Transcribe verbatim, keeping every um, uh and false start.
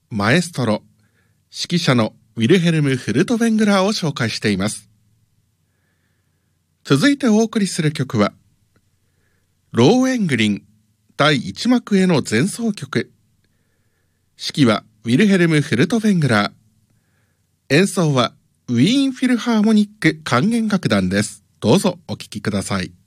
マエストロ、指揮者のウィルヘルム・フルトヴェングラーを紹介しています。続いてお送りする曲は、ローエングリンだいいち幕への前奏曲。指揮はウィルヘルム・フルトヴェングラー。演奏はウィーンフィルハーモニック管弦楽団です。どうぞお聴きください。